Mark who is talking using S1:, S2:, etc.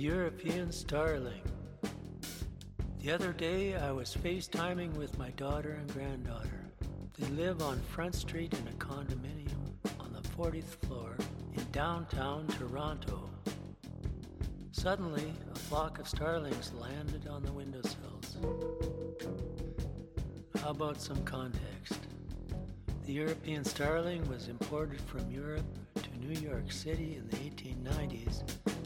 S1: European starling. The other day I was FaceTiming with my daughter and granddaughter. They live on Front Street in a condominium on the 40th floor in downtown Toronto. Suddenly, a flock of starlings landed on the windowsills. How about some context? The European starling was imported from Europe to New York City in the 1890s